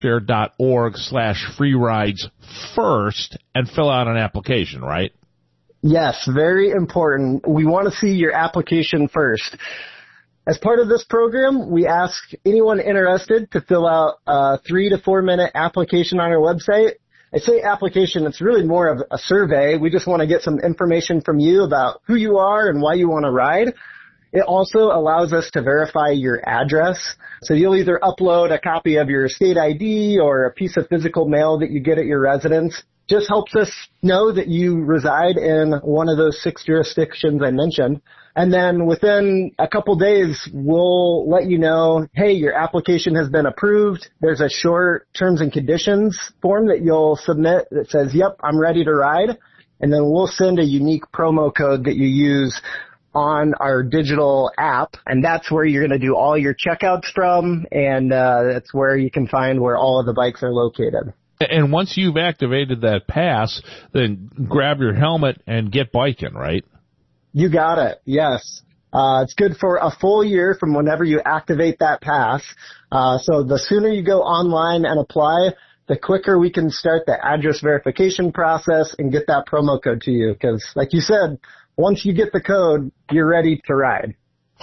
share.org/free rides first and fill out an application, right? Yes, very important. We want to see your application first. As part of this program, we ask anyone interested to fill out a 3 to 4 minute application on our website. I say application, it's really more of a survey. We just want to get some information from you about who you are and why you want to ride. It also allows us to verify your address. So you'll either upload a copy of your state ID or a piece of physical mail that you get at your residence. Just helps us know that you reside in one of those 6 jurisdictions I mentioned. And then within a couple days, we'll let you know, hey, your application has been approved. There's a short terms and conditions form that you'll submit that says, yep, I'm ready to ride. And then we'll send a unique promo code that you use on our digital app. And that's where you're going to do all your checkouts from. And that's where you can find where all of the bikes are located. And once you've activated that pass, then grab your helmet and get biking, right? You got it. Yes. It's good for a full year from whenever you activate that pass. So the sooner you go online and apply, the quicker we can start the address verification process and get that promo code to you. Because like you said, once you get the code, you're ready to ride.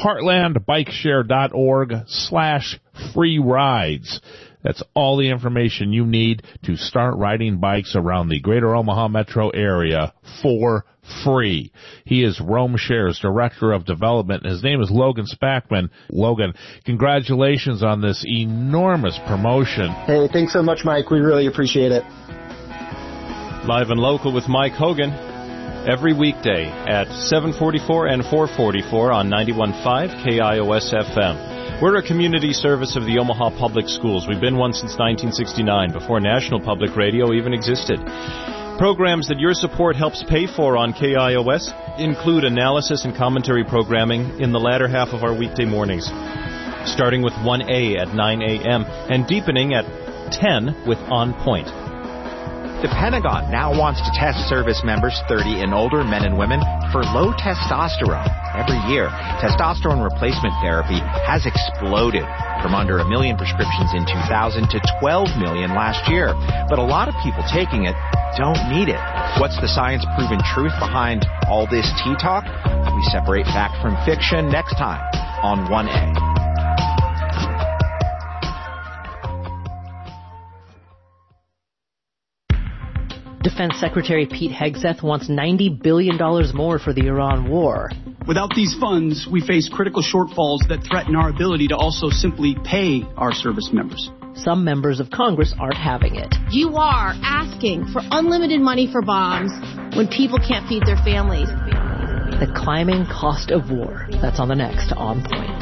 HeartlandBikeShare.org/free rides. That's all the information you need to start riding bikes around the greater Omaha metro area for free. He is Roam Shares Director of Development. His name is Logan Spackman. Logan, congratulations on this enormous promotion. Hey, thanks so much, Mike. We really appreciate it. Live and local with Mike Hogan. Every weekday at 7:44 and 4:44 on 91.5 KIOS FM. We're a community service of the Omaha Public Schools. We've been one since 1969, before National Public Radio even existed. Programs that your support helps pay for on KIOS include analysis and commentary programming in the latter half of our weekday mornings, starting with 1A at 9 a.m. and deepening at 10 with On Point. The Pentagon now wants to test service members 30 and older, men and women, for low testosterone. Every year, testosterone replacement therapy has exploded from under 1 million prescriptions in 2000 to 12 million last year. But a lot of people taking it don't need it. What's the science-proven truth behind all this tea talk? We separate fact from fiction next time on 1A. Defense Secretary Pete Hegseth wants $90 billion more for the Iran war. Without these funds, we face critical shortfalls that threaten our ability to also simply pay our service members. Some members of Congress aren't having it. You are asking for unlimited money for bombs when people can't feed their families. The climbing cost of war. That's on the next On Point.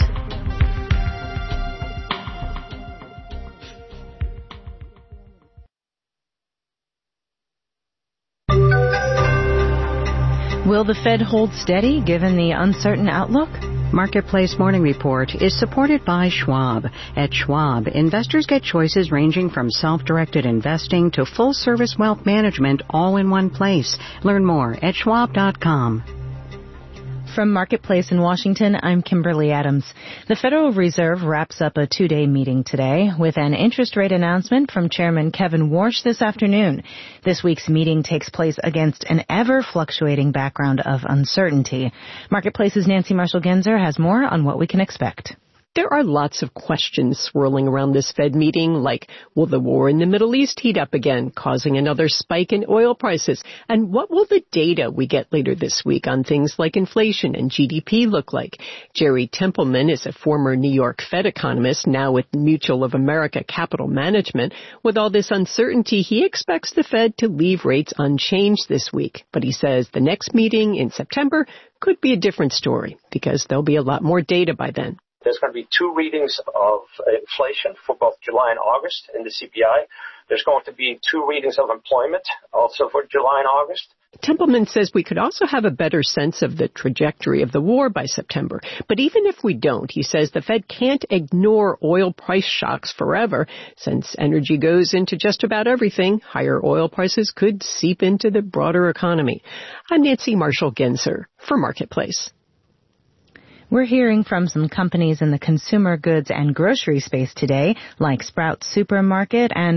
Will the Fed hold steady given the uncertain outlook? Marketplace Morning Report is supported by Schwab. At Schwab, investors get choices ranging from self-directed investing to full-service wealth management all in one place. Learn more at schwab.com. From Marketplace in Washington, I'm Kimberly Adams. The Federal Reserve wraps up a 2-day meeting today with an interest rate announcement from Chairman Kevin Warsh this afternoon. This week's meeting takes place against an ever-fluctuating background of uncertainty. Marketplace's Nancy Marshall-Genzer has more on what we can expect. There are lots of questions swirling around this Fed meeting, like, will the war in the Middle East heat up again, causing another spike in oil prices? And what will the data we get later this week on things like inflation and GDP look like? Jerry Templeman is a former New York Fed economist, now with Mutual of America Capital Management. With all this uncertainty, he expects the Fed to leave rates unchanged this week. But he says the next meeting in September could be a different story because there'll be a lot more data by then. There's going to be 2 readings of inflation for both July and August in the CPI. There's going to be 2 readings of employment also for July and August. Templeman says we could also have a better sense of the trajectory of the war by September. But even if we don't, he says the Fed can't ignore oil price shocks forever. Since energy goes into just about everything, higher oil prices could seep into the broader economy. I'm Nancy Marshall-Genzer for Marketplace. We're hearing from some companies in the consumer goods and grocery space today, like Sprouts Supermarket and